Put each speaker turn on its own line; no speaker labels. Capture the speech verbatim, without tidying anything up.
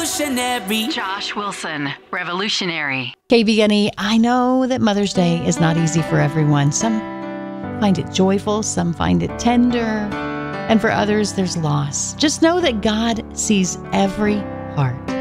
revolutionary.
Josh Wilson, revolutionary.
K B N E, I know that Mother's Day is not easy for everyone. Some find it joyful, some find it tender, and for others, there's loss. Just know that God sees every heart.